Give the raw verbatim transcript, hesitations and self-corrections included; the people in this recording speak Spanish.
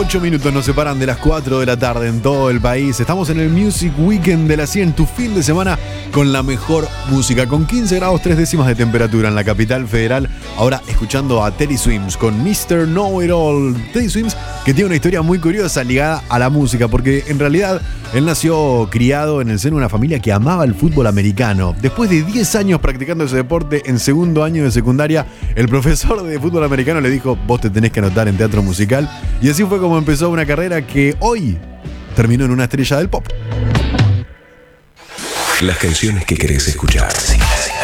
Ocho minutos nos separan de las cuatro de la tarde en todo el país. Estamos en el Music Weekend de la cien, tu fin de semana con la mejor música, con quince grados tres décimas de temperatura en la capital federal. Ahora escuchando a Teddy Swims con mister Know It All. Teddy Swims, que tiene una historia muy curiosa ligada a la música, porque en realidad él nació criado en el seno de una familia que amaba el fútbol americano. Después de diez años practicando ese deporte, en segundo año de secundaria, el profesor de fútbol americano le dijo: vos te tenés que anotar en teatro musical. Y así fue como empezó una carrera que hoy terminó en una estrella del pop. Las canciones que querés escuchar.